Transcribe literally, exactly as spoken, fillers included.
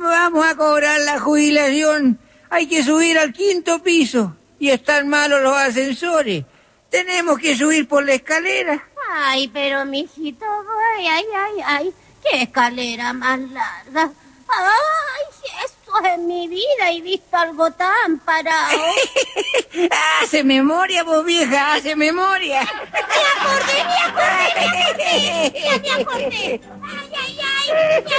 vamos a cobrar la jubilación? Hay que subir al quinto piso y están malos los ascensores. Tenemos que subir por la escalera. Ay, pero mijito, ay, ay, ay, ay, qué escalera más larga. Ay, si eso en mi vida he visto algo tan parado. Hace memoria, vos vieja, hace memoria. Me acordé, me acordé, me acordé, ya me acordé. Ay, ay, ay.